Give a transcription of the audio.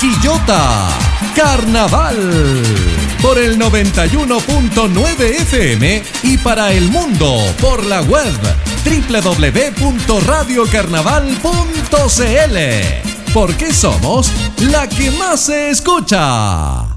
Quillota, Carnaval, por el 91.9 FM y para el mundo por la web www.radiocarnaval.cl, porque somos la que más se escucha.